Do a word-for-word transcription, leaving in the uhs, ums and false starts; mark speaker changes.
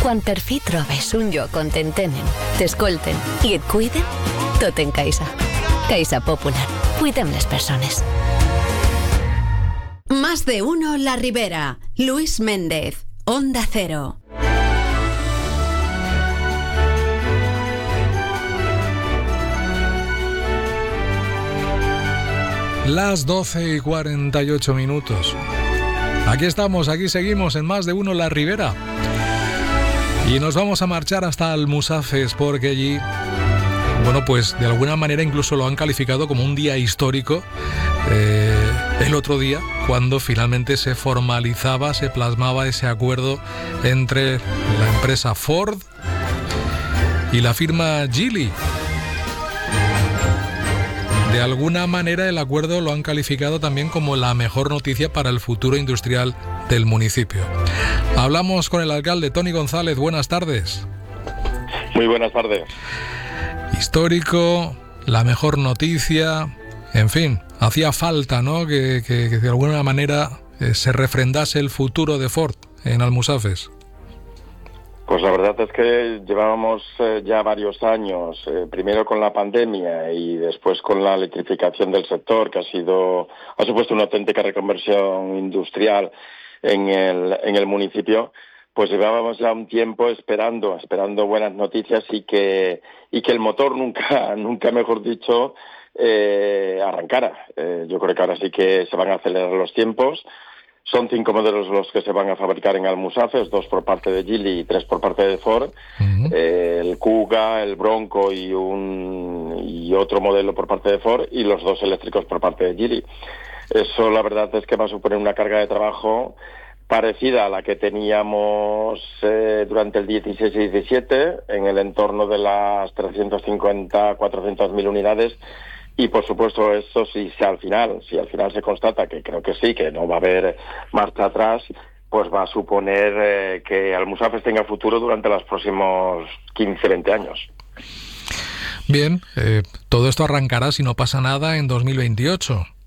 Speaker 1: Quan per fi trobes un lloc on t'entenen, t'escolten i et cuiden, tot en Caixa. Caixa Popular. Cuidem les persones.
Speaker 2: Más de uno La Ribera. Luis Méndez. Onda Cero.
Speaker 3: Las doce y cuarenta y ocho minutos. Aquí estamos, aquí seguimos en Más de uno La Ribera. Y nos vamos a marchar hasta Almusafes porque allí, bueno, pues de alguna manera incluso lo han calificado como un día histórico. Eh, el otro día, cuando finalmente se formalizaba, se plasmaba ese acuerdo entre la empresa Ford y la firma Geely. De alguna manera el acuerdo lo han calificado también como la mejor noticia para el futuro industrial del municipio. Hablamos con el alcalde Toni González. Buenas tardes.
Speaker 4: Muy buenas tardes.
Speaker 3: Histórico, la mejor noticia, en fin, hacía falta, ¿no?, que, que, que de alguna manera eh, se refrendase el futuro de Ford en Almusafes.
Speaker 4: Pues la verdad es que llevábamos eh, ya varios años, eh, primero con la pandemia y después con la electrificación del sector, que ha sido ha supuesto una auténtica reconversión industrial en el en el municipio. Pues llevábamos ya un tiempo esperando, esperando buenas noticias y que y que el motor nunca, nunca mejor dicho, eh, arrancara. Eh, yo creo que ahora sí que se van a acelerar los tiempos. Son cinco modelos los que se van a fabricar en Almusafes, dos por parte de Geely y tres por parte de Ford. Uh-huh. Eh, el Kuga, el Bronco y un y otro modelo por parte de Ford y los dos eléctricos por parte de Geely. Eso la verdad es que va a suponer una carga de trabajo parecida a la que teníamos eh, durante el dieciséis y diecisiete, en el entorno de las trescientas cincuenta, cuatrocientas mil unidades. Y por supuesto eso si, si al final, si al final se constata, que creo que sí, que no va a haber marcha atrás, pues va a suponer eh, que Almusafes tenga futuro durante los próximos quince, veinte años.
Speaker 3: Bien, eh, todo esto arrancará, si no pasa nada, en dos mil veintiocho.